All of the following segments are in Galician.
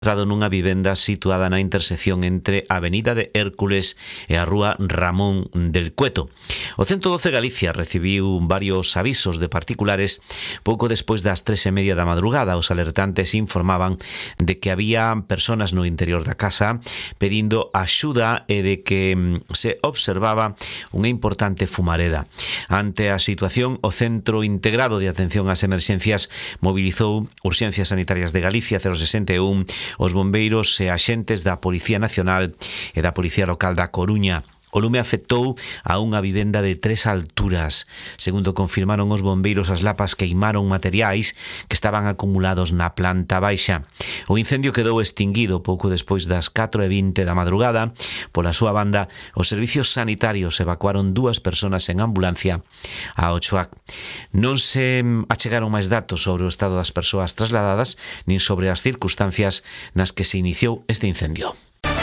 nunha vivenda situada na intersección entre a Avenida de Hércules e a Rúa Ramón del Cueto. O 112 Galicia recibiu varios avisos de particulares pouco despois das 3:30 da madrugada. Os alertantes informaban de que había personas no interior da casa pedindo axuda e de que se observaba unha importante fumareda. Ante a situación, o Centro Integrado de Atención ás Emerxencias mobilizou Urxencias Sanitarias de Galicia 061, os bombeiros e axentes da Policía Nacional e da Policía Local da Coruña. O lume afectou a unha vivenda de 3 alturas. Segundo confirmaron os bombeiros, as lapas queimaron materiais que estaban acumulados na planta baixa. O incendio quedou extinguido pouco despois das 4:20 da madrugada. Pola súa banda, os servicios sanitarios evacuaron 2 persoas en ambulancia a Ochoac. Non se achegaron máis datos sobre o estado das persoas trasladadas nin sobre as circunstancias nas que se iniciou este incendio.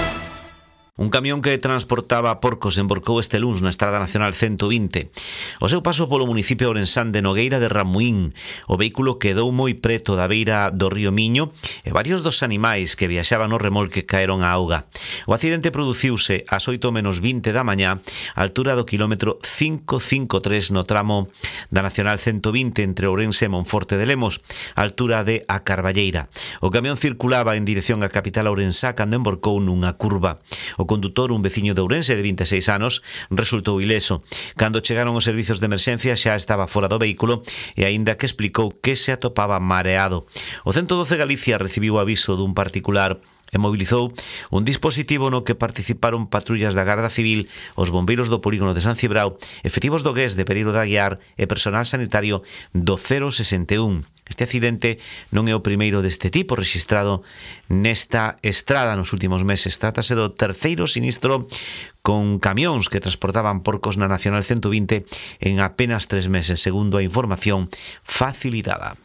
Un camión que transportaba porcos emborcou este luns na Estrada Nacional 120. O seu paso polo municipio ourensán de Nogueira de Ramuín, o vehículo quedou moi preto da beira do río Miño e varios dos animais que viaxaban no remolque caeron á auga. O accidente produciuse ás 8:20 da mañá, á altura do quilómetro 553 no tramo da Nacional 120 entre Ourense e Monforte de Lemos, á altura de A Carballeira. O camión circulaba en dirección á capital ourensá cando emborcou nunha curva. O condutor, un veciño de Ourense de 26 anos, resultou ileso. Cando chegaron os servizos de emerxencia xa estaba fora do vehículo e aínda que explicou que se atopaba mareado. O 112 Galicia recibiu aviso dun particular e mobilizou un dispositivo no que participaron patrullas da Garda Civil, os bombeiros do polígono de San Cibrao, efectivos do GES de Pereiro de Aguiar e personal sanitario do 061. Este accidente non é o primeiro deste tipo rexistrado nesta estrada nos últimos meses. Trátase do terceiro sinistro con camións que transportaban porcos na Nacional 120 en apenas 3 meses, segundo a información facilitada.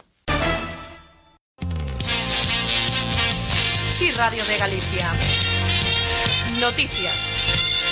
Sí, Radio de Galicia. Noticias.